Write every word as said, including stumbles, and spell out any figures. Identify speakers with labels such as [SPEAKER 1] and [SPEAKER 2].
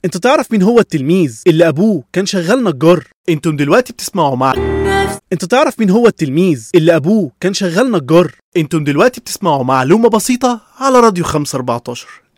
[SPEAKER 1] انت تعرف مين هو التلميذ اللي ابوه كان شغال نجار؟
[SPEAKER 2] انتم دلوقتي بتسمعوا مع
[SPEAKER 1] انت تعرف مين هو التلميذ اللي ابوه كان شغال نجار؟
[SPEAKER 2] انتم دلوقتي بتسمعوا معلومة بسيطة على راديو خمسة أربعتاشر.